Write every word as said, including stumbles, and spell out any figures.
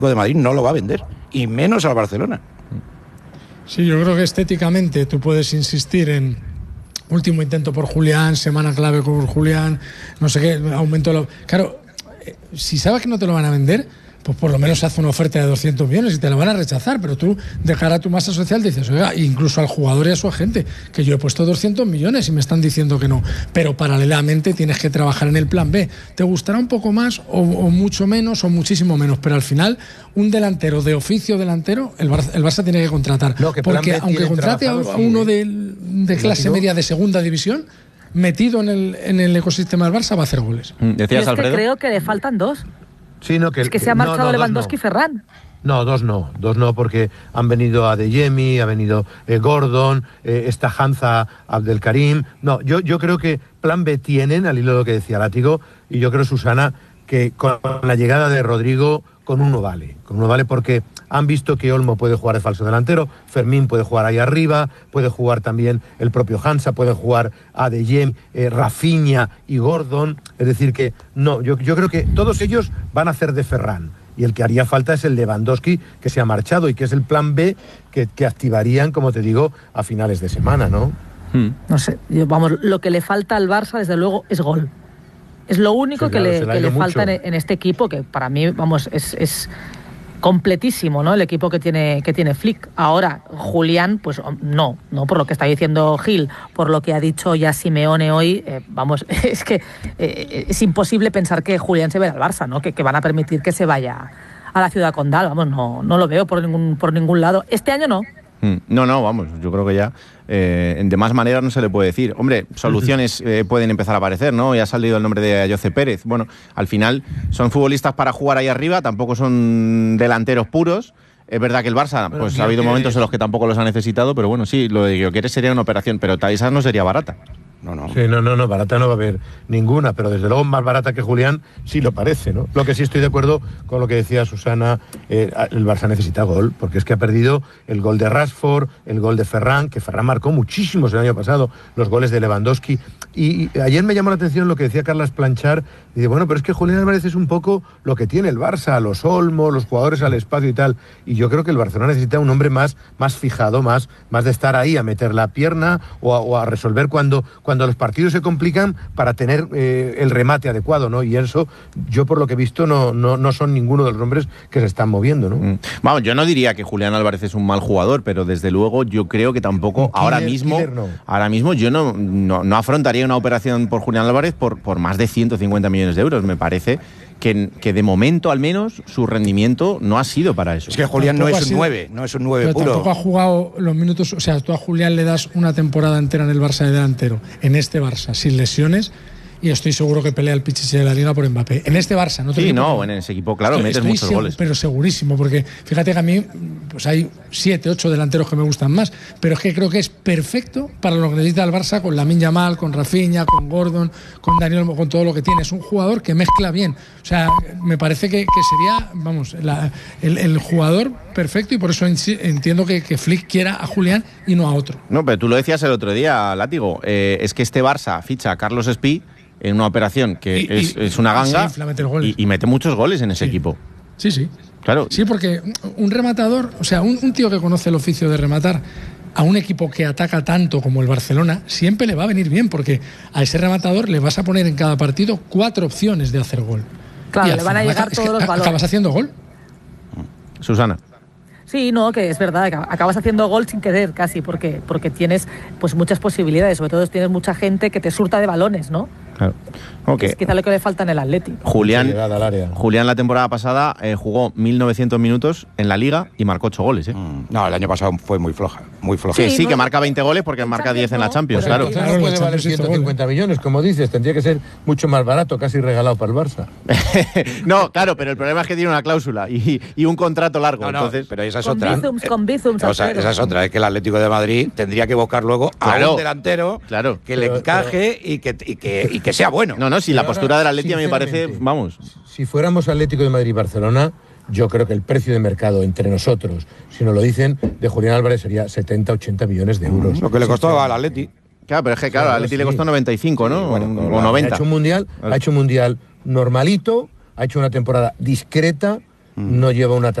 de Madrid no lo va a vender, y menos al Barcelona. Sí, yo creo que estéticamente tú puedes insistir en último intento por Julián, semana clave por Julián, no sé qué, aumento... Lo... Claro, si sabes que no te lo van a vender, pues por lo menos haz una oferta de doscientos millones y te la van a rechazar, pero tú de cara a tu masa social dices, oiga, incluso al jugador y a su agente, que yo he puesto doscientos millones y me están diciendo que no, pero paralelamente tienes que trabajar en el plan B. Te gustará un poco más o, o mucho menos o muchísimo menos, pero al final un delantero de oficio delantero, el Barça, el Barça tiene que contratar, no, que porque aunque contrate a uno de, de clase media de segunda división, metido en el, en el ecosistema del Barça va a hacer goles. ¿Decías, Alfredo? Es que creo que le faltan dos. Sí, no, que, es que se ha marchado no, no, Lewandowski y no. Ferran. No, dos no, dos no, porque han venido Adeyemi, ha venido eh, Gordon, eh, esta Hanza Abdelkarim. No, yo, yo creo que plan B tienen, al hilo de lo que decía Látigo, y yo creo, Susana, que con la llegada de Rodrigo, con uno vale. Con uno vale porque han visto que Olmo puede jugar de falso delantero, Fermín puede jugar ahí arriba, puede jugar también el propio Hansa, puede jugar Adeyemi, eh, Rafinha y Gordon. Es decir que, no, yo, yo creo que todos ellos van a hacer de Ferran. Y el que haría falta es el Lewandowski, que se ha marchado y que es el plan B que, que activarían, como te digo, a finales de semana, ¿no? Hmm. No sé, yo, vamos, lo que le falta al Barça, desde luego, es gol. Es lo único sí, claro, que le, que le falta en, en este equipo, que para mí, vamos, es, es completísimo, ¿no? El equipo que tiene, que tiene Flick. Ahora, Julián, pues no, no por lo que está diciendo Gil, por lo que ha dicho ya Simeone hoy, eh, vamos, es que eh, es imposible pensar que Julián se vaya al Barça, ¿no? Que, que van a permitir que se vaya a la Ciudad Condal, vamos, no, no lo veo por ningún, por ningún lado. Este año no. No, no, vamos, yo creo que ya eh, de más maneras no se le puede decir. Hombre, soluciones eh, pueden empezar a aparecer, ¿no? Ya ha salido el nombre de Ayoce Pérez. Bueno, al final son futbolistas para jugar ahí arriba, tampoco son delanteros puros. Es verdad que el Barça, bueno, pues ha habido momentos en los que tampoco los ha necesitado, pero bueno, sí, lo de Gyökeres sería una operación, pero esa no sería barata. No, no. Sí, no, no, no, barata no va a haber ninguna, pero desde luego más barata que Julián sí lo parece, ¿no? Lo que sí estoy de acuerdo con lo que decía Susana, eh, el Barça necesita gol, porque es que ha perdido el gol de Rashford, el gol de Ferran, que Ferran marcó muchísimos el año pasado, los goles de Lewandowski, y, y ayer me llamó la atención lo que decía Carlas Planchar, y dice, bueno, pero es que Julián Álvarez es un poco lo que tiene el Barça, los Olmos, los jugadores al espacio y tal, y yo creo que el Barcelona necesita un hombre más, más fijado, más, más de estar ahí a meter la pierna o a, o a resolver cuando, cuando los partidos se complican para tener eh, el remate adecuado, ¿no? Y eso, yo por lo que he visto, no, no, no son ninguno de los nombres que se están moviendo, ¿no? Mm. Vamos, yo no diría que Julián Álvarez es un mal jugador, pero desde luego yo creo que tampoco killer, ahora mismo, killer no. ahora mismo yo no, no, no afrontaría una operación por Julián Álvarez por, por más de ciento cincuenta millones de euros. Me parece que, que de momento al menos su rendimiento no ha sido para eso. Es que Julián tampoco no es un nueve, no es un nueve pero puro. Tampoco ha jugado los minutos, o sea, tú a Julián le das una temporada entera en el Barça de delantero, en este Barça, sin lesiones, y estoy seguro que pelea el Pichichi de la Liga por Mbappé. En este Barça, no te Sí, no, en ese equipo, claro, estoy, metes estoy muchos seguro, goles. Pero segurísimo, porque fíjate que a mí pues hay siete, ocho delanteros que me gustan más, pero es que creo que es perfecto para lo que necesita el Barça con Lamine Yamal, con Rafinha, con Gordon, con Daniel, con todo lo que tiene. Es un jugador que mezcla bien. O sea, me parece que, que sería, vamos, la, el, el jugador perfecto, y por eso entiendo que, que Flick quiera a Julián y no a otro. No, pero tú lo decías el otro día, Látigo, eh, es que este Barça ficha a Carlos Espí en una operación que y, es, y, es una ganga sí, y, y, y mete muchos goles en ese sí. equipo. Sí, sí. Claro. Sí, porque un rematador, o sea, un, un tío que conoce el oficio de rematar a un equipo que ataca tanto como el Barcelona, siempre le va a venir bien, porque a ese rematador le vas a poner en cada partido cuatro opciones de hacer gol. Claro, le van a llegar todos los balones. Acabas haciendo gol. Susana. Sí, no, que es verdad, que acabas haciendo gol sin querer casi, porque, porque tienes pues muchas posibilidades, sobre todo tienes mucha gente que te surta de balones, ¿no? Claro. Okay. Es quizá lo que le falta en el Atleti. Julián, Julián la temporada pasada eh, jugó mil novecientos minutos en la Liga y marcó ocho goles. ¿eh? Mm, no, el año pasado fue muy floja, muy floja. Sí, sí, sí no, que marca veinte goles porque marca diez en la Champions, claro. Claro, claro, no puede valer ciento cincuenta millones, como dices, tendría que ser mucho más barato, casi regalado para el Barça. No, claro, pero el problema es que tiene una cláusula y, y un contrato largo. No, no, entonces, pero esa es con otra. Bizums, con Bizums, o sea, esa es otra, es que el Atlético de Madrid tendría que buscar luego claro, a un delantero claro, que pero, le encaje pero, y, que, y, que, y que sea bueno. No, no, si la postura del Atleti a mí me parece, vamos. Si fuéramos Atlético de Madrid y Barcelona, yo creo que el precio de mercado entre nosotros, si nos lo dicen, de Julián Álvarez sería setenta, ochenta millones de euros. Lo que le costó al Atleti. Claro, pero es que claro, al Atleti sí. le costó noventa y cinco, ¿no? Sí, bueno, o noventa. Ha hecho un mundial, ha hecho un mundial normalito, ha hecho una temporada discreta, no lleva una